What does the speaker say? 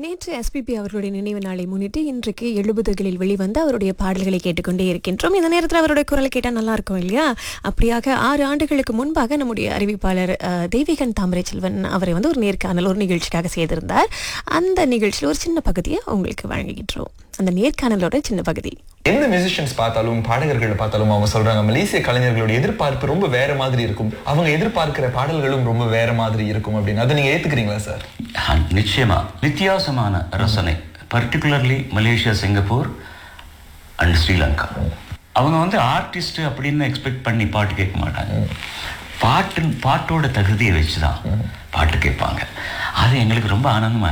நேற்று எஸ்பிபி அவர்களுடைய நினைவு நாளை முன்னிட்டு இன்றைக்கு 70களில் வெளிவந்த அவருடைய பாடல்களை கேட்டுக்கொண்டே இருக்கின்றோம். இந்த நேரத்தில் அவருடைய குரலை கேட்டால் நல்லா இருக்கும் இல்லையா? அப்படியாக 6 ஆண்டுகளுக்கு முன்பாக நம்முடைய அறிவிப்பாளர் தெய்வீகன் தாமரை செல்வன் அவரை ஒரு நேர்காணல் ஒரு நிகழ்ச்சிக்காக செய்திருந்தார். அந்த நிகழ்ச்சியில் ஒரு சின்ன பகுதியை உங்களுக்கு வழங்குகின்றோம். அந்த நேர்காணலோட சின்ன பகுதி. எந்த மியூசிஷியன்ஸ் பார்த்தாலும் பாடகர்களை பார்த்தாலும் அவங்க சொல்றாங்க மலேசிய கலைஞர்களோட எதிர்பார்ப்பு ரொம்ப வேற மாதிரி இருக்கும், அவங்க எதிர்பார்க்கிற பாடல்களும் ரொம்ப வேற மாதிரி இருக்கும் அப்படின்னு. அதை நீங்க ஏத்துக்கிறீங்களா சார்? நிச்சயமா வித்தியாசமான ரசனை, particularly Malaysia, Singapore and Sri Lanka. அவங்க ஆர்டிஸ்ட் அப்படின்னு எக்ஸ்பெக்ட் பண்ணி பாட்டு கேட்க மாட்டாங்க. பாட்டோட தகுதியை வச்சுதான் பாட்டு கேட்பாங்க. அது எங்களுக்கு ரொம்ப ஆனந்தமா